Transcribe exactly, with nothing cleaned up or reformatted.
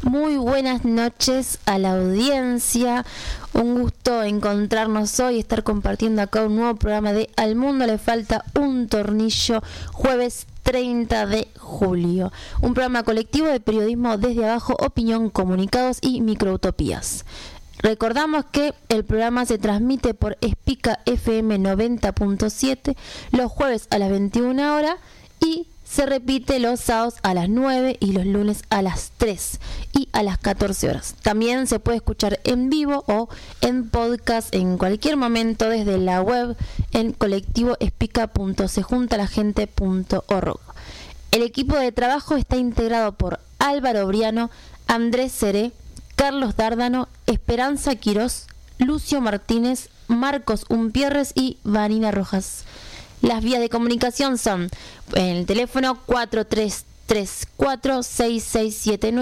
Muy buenas noches a la audiencia. Un gusto encontrarnos hoy, estar compartiendo acá un nuevo programa de Al Mundo le falta un tornillo, jueves treinta de julio. Un programa colectivo de periodismo desde abajo, opinión, comunicados y microutopías. Recordamos que el programa se transmite por Espica F M noventa punto siete los jueves a las veintiuna horas y se repite los sábados a las nueve y los lunes a las tres y a las catorce horas. También se puede escuchar en vivo o en podcast en cualquier momento desde la web en colectivoespica punto se junta la gente punto org. El equipo de trabajo está integrado por Álvaro Briano, Andrés Seré, Carlos Dárdano, Esperanza Quirós, Lucio Martínez, Marcos Umpierres y Vanina Rojas. Las vías de comunicación son en el teléfono cuatro tres tres cuatro seis seis siete nueve